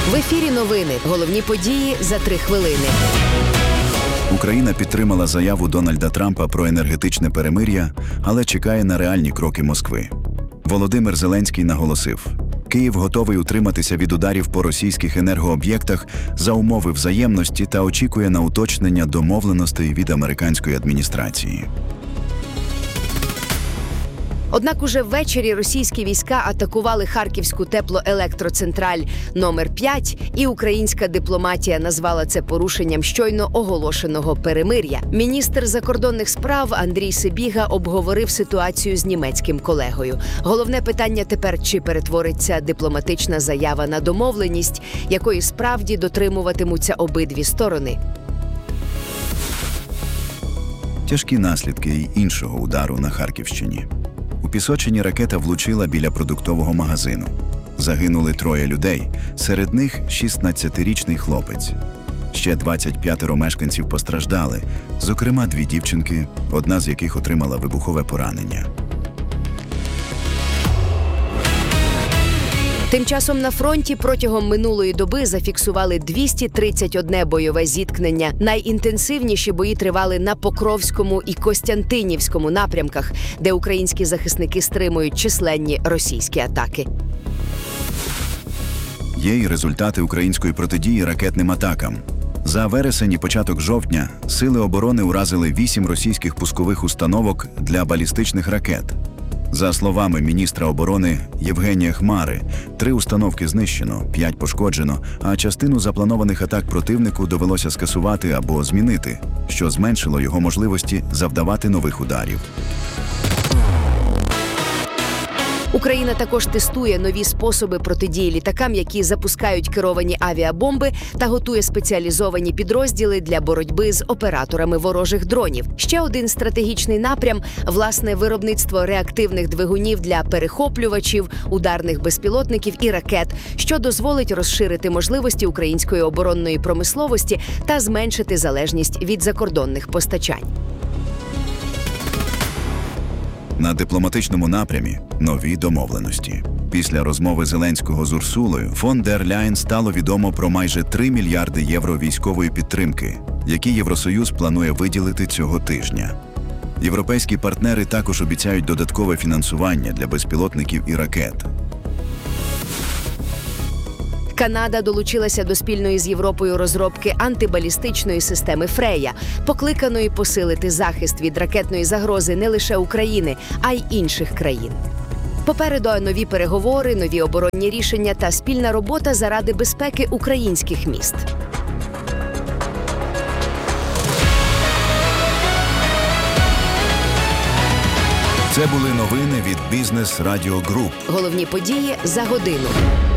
В ефірі новини. Головні події за 3 хвилини. Україна підтримала заяву Дональда Трампа про енергетичне перемир'я, але чекає на реальні кроки Москви. Володимир Зеленський наголосив: Київ готовий утриматися від ударів по російських енергооб'єктах за умови взаємності та очікує на уточнення домовленостей від американської адміністрації. Однак уже ввечері російські війська атакували Харківську теплоелектроцентраль номер 5, і українська дипломатія назвала це порушенням щойно оголошеного перемир'я. Міністр закордонних справ Андрій Сибіга обговорив ситуацію з німецьким колегою. Головне питання тепер, чи перетвориться дипломатична заява на домовленість, якої справді дотримуватимуться обидві сторони. Тяжкі наслідки й іншого удару на Харківщині. У Пісочині ракета влучила біля продуктового магазину. Загинули 3 людей, серед них 16-річний хлопець. Ще 25 мешканців постраждали, зокрема 2 дівчинки, одна з яких отримала вибухове поранення. Тим часом на фронті протягом минулої доби зафіксували 231 бойове зіткнення. Найінтенсивніші бої тривали на Покровському і Костянтинівському напрямках, де українські захисники стримують численні російські атаки. Є й результати української протидії ракетним атакам. За вересень і початок жовтня сили оборони уразили 8 російських пускових установок для балістичних ракет. За словами міністра оборони Євгенія Хмари, 3 установки знищено, 5 пошкоджено, а частину запланованих атак противнику довелося скасувати або змінити, що зменшило його можливості завдавати нових ударів. Україна також тестує нові способи протидії літакам, які запускають керовані авіабомби, та готує спеціалізовані підрозділи для боротьби з операторами ворожих дронів. Ще один стратегічний напрям – власне виробництво реактивних двигунів для перехоплювачів, ударних безпілотників і ракет, що дозволить розширити можливості української оборонної промисловості та зменшити залежність від закордонних постачань. На дипломатичному напрямі – нові домовленості. Після розмови Зеленського з Урсулою фон дер Ляєн стало відомо про майже 3 мільярди євро військової підтримки, які Євросоюз планує виділити цього тижня. Європейські партнери також обіцяють додаткове фінансування для безпілотників і ракет. Канада долучилася до спільної з Європою розробки антибалістичної системи «Фрея», покликаної посилити захист від ракетної загрози не лише України, а й інших країн. Попереду нові переговори, нові оборонні рішення та спільна робота заради безпеки українських міст. Це були новини від Бізнес Радіо Груп. Головні події за годину.